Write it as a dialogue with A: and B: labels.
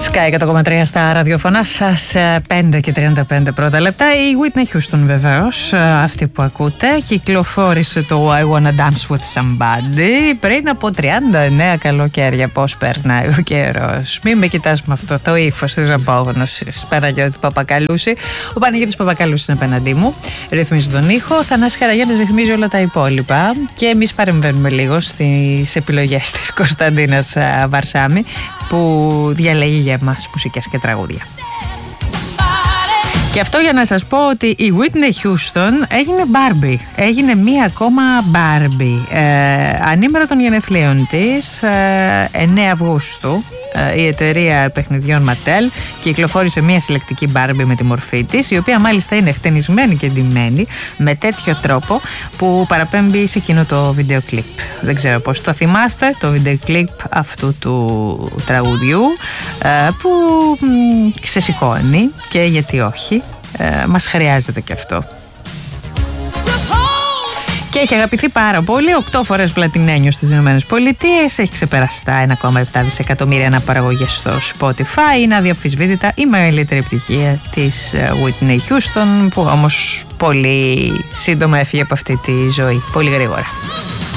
A: Sky 100,3 στα ραδιοφωνά σας, 5 και 35 πρώτα λεπτά. Η Whitney Houston βεβαίως, αυτή που ακούτε, κυκλοφόρησε το I Wanna Dance With Somebody πριν από 39 καλοκαίρια. Πώς περνάει ο καιρός. Μην με κοιτάς με αυτό το ύφος της απόγνωσης. Παναγιώτη Παπακαλούση. Ο Παναγιώτης Παπακαλούσης είναι απέναντί μου. Ρυθμίζει τον ήχο. Θανάσης Καραγιάννης ρυθμίζει όλα τα υπόλοιπα. Και εμείς παρεμβαίνουμε λίγο στις επιλογές της Κωνσταντίνας Βαρσάμη, που διαλέγει για εμάς μουσικές και τραγούδια. Και αυτό για να σας πω ότι η Whitney Houston έγινε Barbie. Έγινε μία ακόμα Barbie. Ανήμερα των γενεθλίων της, 9 Αυγούστου, η εταιρεία παιχνιδιών Mattel κυκλοφόρησε μία συλλεκτική Barbie με τη μορφή της, η οποία μάλιστα είναι χτενισμένη και ντυμένη με τέτοιο τρόπο που παραπέμπει σε εκείνο το βίντεο κλιπ. Δεν ξέρω πώς το θυμάστε, το βίντεο κλιπ αυτού του τραγουδιού που ξεσηκώνει, και γιατί όχι, μας χρειάζεται και αυτό. Και έχει αγαπηθεί πάρα πολύ, 8 φορές πλατινένιο στις ΗΠΑ, έχει ξεπεράσει τα 1,7 δισεκατομμύρια αναπαραγωγές στο Spotify. Είναι αδιαμφισβήτητα η μεγαλύτερη επιτυχία της Whitney Houston, που όμως πολύ σύντομα έφυγε από αυτή τη ζωή, πολύ γρήγορα.